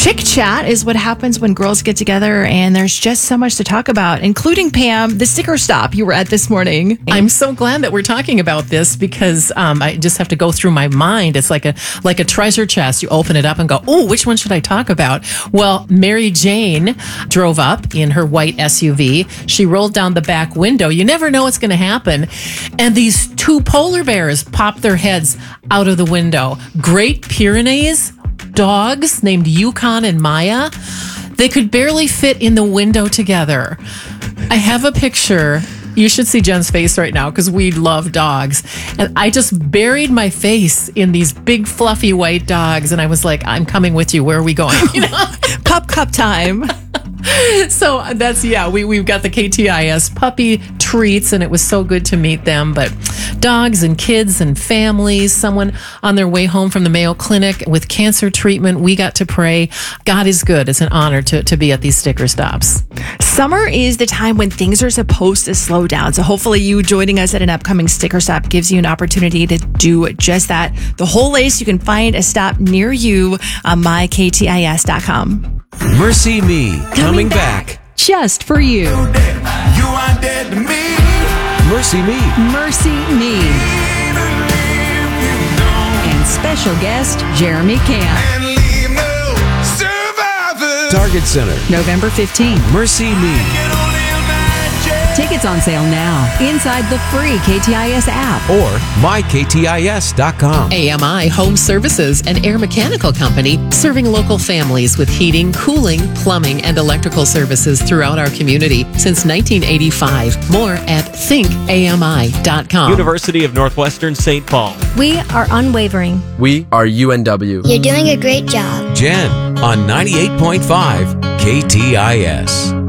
Chick chat is what happens when girls get together, and there's just so much to talk about, including, Pam, the sticker stop you were at this morning. I'm so glad that we're talking about this because I just have to go through my mind. It's like a treasure chest. You open it up and go, oh, which one should I talk about? Well, Mary Jane drove up in her white SUV. She rolled down the back window. You never know what's going to happen. And these two polar bears popped their heads out of the window. Great Pyrenees dogs named Yukon and Maya. They could barely fit in the window together. I have a picture. You should see Jen's face right now because we love dogs. And I just buried my face in these big fluffy white dogs. And I was like, I'm coming with you. Where are we going? Pup cup time. So that's, we've got the KTIS puppy treats, and it was so good to meet them. But dogs and kids and families, someone on their way home from the Mayo Clinic with cancer treatment, we got to pray. God is good. It's an honor to be at these sticker stops. Summer is the time when things are supposed to slow down. So hopefully you joining us at an upcoming sticker stop gives you an opportunity to do just that. The whole list, you can find a stop near you on myktis.com. Mercy Me, coming back. Just for you. You are dead to me. Mercy Me. Mercy Me. And special guest, Jeremy Camp. And leave no survivors. Target Center, November 15th. Mercy Me. Can only imagine. Tickets on sale now inside the free KTIS app. Or myktis.com. AMI Home Services, an air mechanical company serving local families with heating, cooling, plumbing, and electrical services throughout our community since 1985. More at thinkami.com. University of Northwestern St. Paul. We are unwavering. We are UNW. You're doing a great job. Jen on 98.5 KTIS.